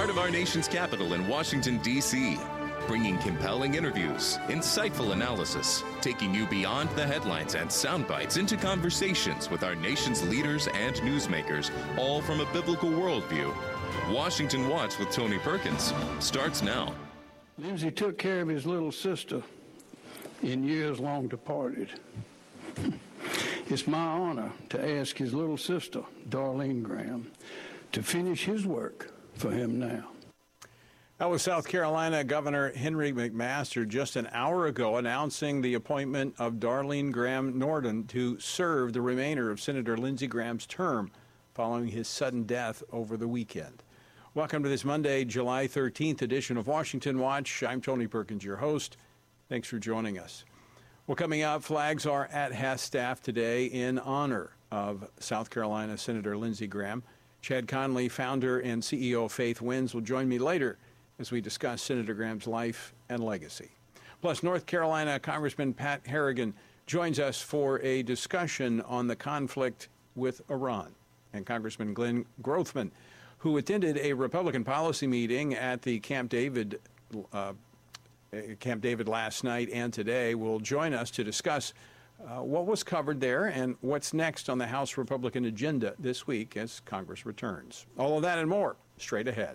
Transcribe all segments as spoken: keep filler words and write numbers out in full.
heart of our nation's capital in Washington, D C, bringing compelling interviews, insightful analysis, taking you beyond the headlines and sound bites into conversations with our nation's leaders and newsmakers, all from a biblical worldview. Washington Watch with Tony Perkins starts now. Lindsay took care of his little sister in years long departed. It's my honor to ask his little sister, Darlene Graham, to finish his work for him now. That was South Carolina Governor Henry McMaster just an hour ago announcing the appointment of Darlene Graham Norden to serve the remainder of Senator Lindsey Graham's term following his sudden death over the weekend. Welcome to this Monday, July thirteenth edition of Washington Watch. I'm Tony Perkins, your host. Thanks for joining us. Well, coming up, flags are at half-staff today in honor of South Carolina Senator Lindsey Graham. Chad Conley, founder and C E O of Faith Winds, will join me later as we discuss Senator Graham's life and legacy. Plus, North Carolina Congressman Pat Harrigan joins us for a discussion on the conflict with Iran. And Congressman Glenn Grothman, who attended a Republican policy meeting at the Camp David uh, Camp David last night and today, will join us to discuss uh, what was covered there and what's next on the House Republican agenda this week as Congress returns. All of that and more straight ahead.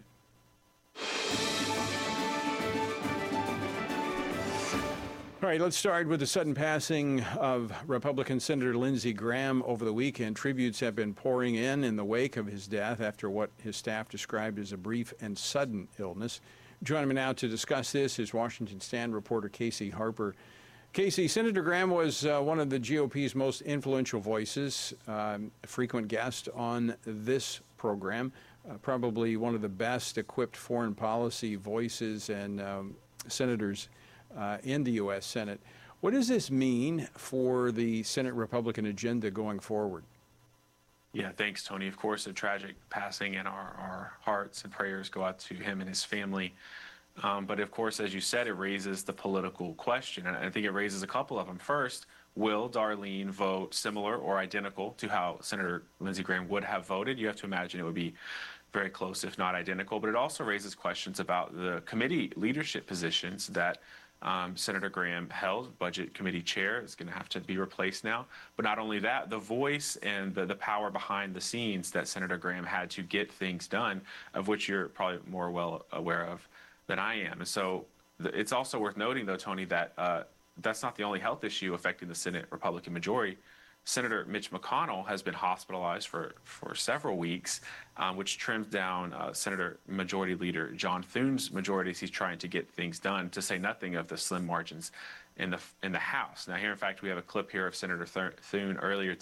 All right, let's start with the sudden passing of Republican Senator Lindsey Graham over the weekend. Tributes have been pouring in in the wake of his death after what his staff described as a brief and sudden illness. Joining me now to discuss this is Washington Stand reporter Casey Harper. Casey, Senator Graham was uh, one of the G O P's most influential voices, um, a frequent guest on this program, uh, probably one of the best equipped foreign policy voices and um, senators uh, in the U S Senate. What does this mean for the Senate Republican agenda going forward? Yeah, thanks, Tony. Of course, a tragic passing, and our, our hearts and prayers go out to him and his family. Um, but of course, as you said, it raises the political question, and I think it raises a couple of them. First, will Darlene vote similar or identical to how Senator Lindsey Graham would have voted? You have to imagine it would be very close, if not identical. But it also raises questions about the committee leadership positions that Um, Senator Graham held. Budget Committee Chair is going to have to be replaced now. But not only that, the voice and the, the power behind the scenes that Senator Graham had to get things done, of which you're probably more well aware of than I am. And so the, it's also worth noting, though, Tony, that uh, that's not the only health issue affecting the Senate Republican majority. Senator Mitch McConnell has been hospitalized for, for several weeks, um, which trims down uh, Senator Majority Leader John Thune's majority as he's trying to get things done, to say nothing of the slim margins in the in the House. Now, here, in fact, we have a clip here of Senator Thune earlier